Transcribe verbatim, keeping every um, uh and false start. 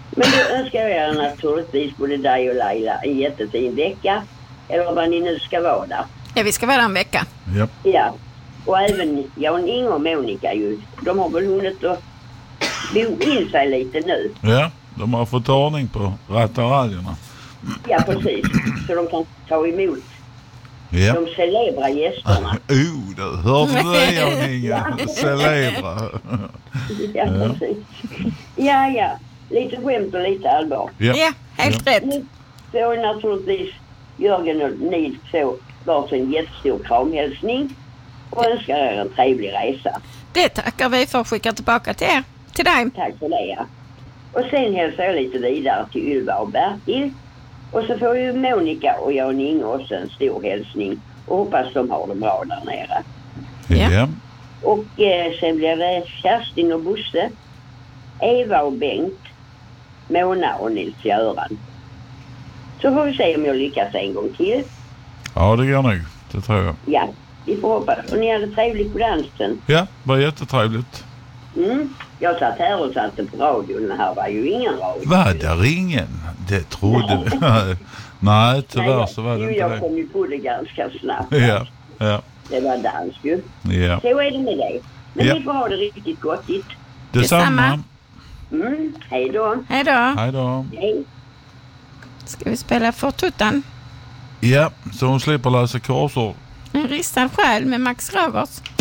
Men då önskar jag naturligtvis både dig och Laila en jättefin vecka. Eller vad ni nu ska vara där. Ja, vi ska vara en vecka. Ja. Ja. Och även Jan Inge och Monica ju. De har väl hunnit att bo in sig lite nu. Ja, de har fått ordning på rattaraljerna. Ja, precis. Så de kan ta emot Ja. de celebra gästerna. Oh, då hörde du det, Jan Inge. Celebra. Ja, precis. Ja, ja. Lite skämt och lite allvar. Ja, Ja, helt ja. rätt. Nu får naturligtvis Jörgen och Nils få varsin en jättestor kramhälsning och önskar er en trevlig resa. Det tackar vi för att skicka tillbaka till er. Till dig. Tack för det, ja. Och sen hälsar jag lite vidare till Ylva och Bertil. Och så får ju Monica och Jan Inge också en stor hälsning. Och hoppas de har det bra där nere. Ja. Ja. Och eh, sen blir det Kerstin och Bosse, Eva och Bengt, Mona och Nils-Göran. Så får vi se om jag lyckas en gång till. Ja, det går nog. Det tror jag. Ja, vi får hoppas. Och ni hade trevligt på dansen. Ja, var jättetrevligt. Mm. Jag satt här och satte på radion. Den här var ju ingen radio. Var där ingen? Det trodde vi. Nej, tyvärr så var det Nej, inte jag det. kom ju på det ganska snabbt. Ja, ja, Det var dans ju. ja. Så är det med det. Men Ja. ni får ha det riktigt gott. Detsamma. Mm. Hej då. Hej då. Hej då. Hej. Ska vi spela för tuttan? Ja, så hon slipper läsa kursor. En ristad själ med Max Rogers.